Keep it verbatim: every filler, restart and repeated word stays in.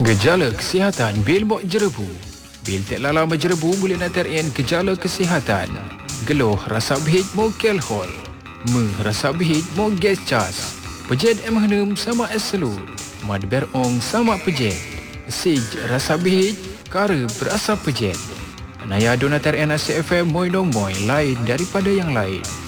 Gejala kesihatan bil bok jerebu. Bil tak lala berjerebu boleh natarien gejala kesihatan. Geluh rasa behit mo kelhol. Me rasa behit mo gas cas. Pejet emhanum sama eselu. Mad berong sama pejet. Sij rasa behit kara berasa pejet. Naya donatar N A C F M moy dong moy lain daripada yang lain.